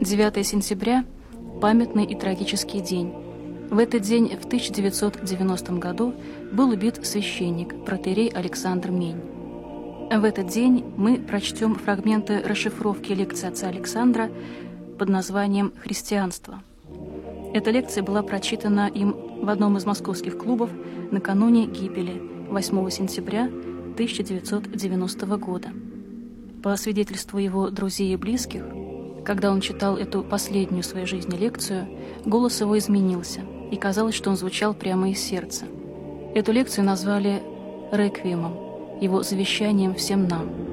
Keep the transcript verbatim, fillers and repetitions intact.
девятое сентября – памятный и трагический день. В этот день в тысяча девятьсот девяностом году был убит священник, протоиерей Александр Мень. В этот день мы прочтем фрагменты расшифровки лекции отца Александра под названием «Христианство». Эта лекция была прочитана им в одном из московских клубов накануне гибели восьмого сентября тысяча девятьсот девяностого года. По свидетельству его друзей и близких, когда он читал эту последнюю в своей жизни лекцию, голос его изменился, и казалось, что он звучал прямо из сердца. Эту лекцию назвали «Реквиемом», его завещанием всем нам.